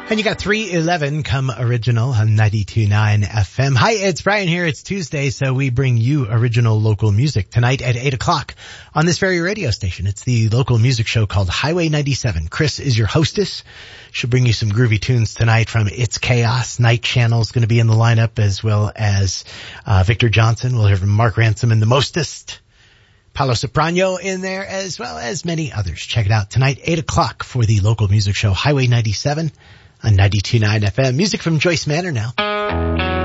And you got 311 come original on 92.9 FM. Hi, it's Brian here. It's Tuesday, so we bring you original local music tonight at 8 o'clock on this very radio station. It's the local music show called Highway 97. Chris is your hostess. She'll bring you some groovy tunes tonight from It's Chaos. Night Channel is going to be in the lineup, as well as Victor Johnson. We'll hear from Mark Ransom and the Mostest. Paolo Soprano in there, as well as many others. Check it out tonight, 8 o'clock for the local music show Highway 97 on 92.9 FM. Music from Joyce Manor now.